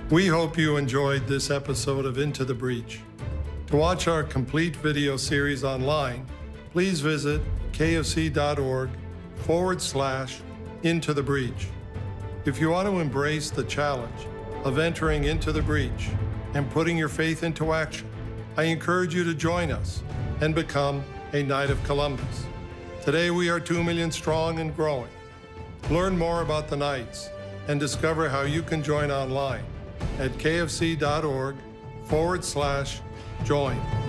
We hope you enjoyed this episode of Into the Breach. To watch our complete video series online, please visit kfc.org/Into the Breach. If you want to embrace the challenge of entering into the breach and putting your faith into action, I encourage you to join us and become a Knight of Columbus. Today we are 2 million strong and growing. Learn more about the Knights and discover how you can join online at kfc.org/join.